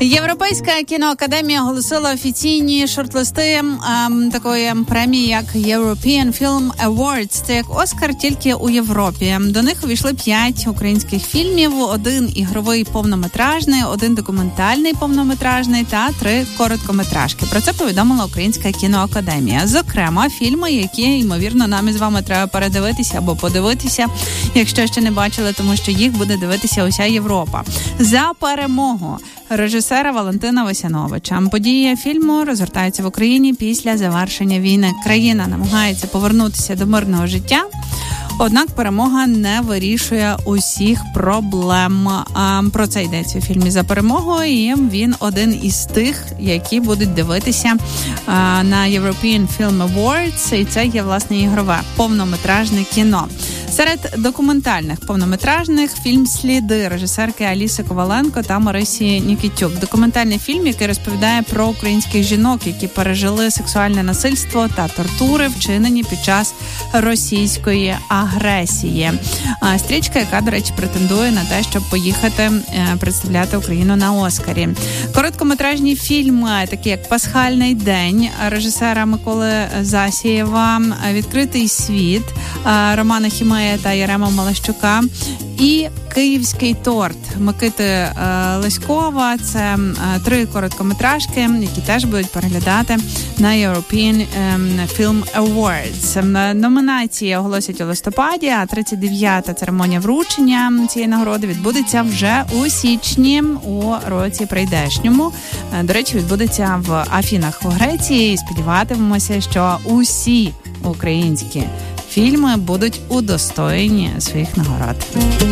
Європейська кіноакадемія оголосила офіційні шорт-листи такої премії, як European Film Awards. Це як Оскар, тільки у Європі. До них увійшли 5 українських фільмів, 1 ігровий повнометражний, 1 документальний повнометражний та 3 короткометражки. Про це повідомила Українська кіноакадемія. Зокрема, фільми, які, ймовірно, нам із вами треба передивитися або подивитися, якщо ще не бачили, тому що їх буде дивитися уся Європа. «За перемогу» режисера Валентина Васяновича. Події фільму розгортаються в Україні після завершення війни. Країна намагається повернутися до мирного життя, однак перемога не вирішує усіх проблем. Про це йдеться у фільмі «За перемогу», і він один із тих, які будуть дивитися на European Film Awards, і це є, власне, ігрове повнометражне кіно. Серед документальних повнометражних фільм «Сліди» режисерки Аліси Коваленко та Марисі Нікітюк. Документальний фільм, який розповідає про українських жінок, які пережили сексуальне насильство та тортури, вчинені під час російської агресії. Стрічка, яка, до речі, претендує на те, щоб поїхати представляти Україну на Оскарі. Короткометражні фільми, такі як «Пасхальний день» режисера Миколи Засієва, «Відкритий світ» Романа Хімея та Ярема Малащука і «Київський торт» Микити Леськова. Це 3 короткометражки, які теж будуть переглядати на European Film Awards. Номінації оголосять у листопаді, а 39-та церемонія вручення цієї нагороди відбудеться вже у січні у році прийдешньому. До речі, відбудеться в Афінах у Греції, і сподіватимемося, що усі українські фільми будуть удостоєні своїх нагород.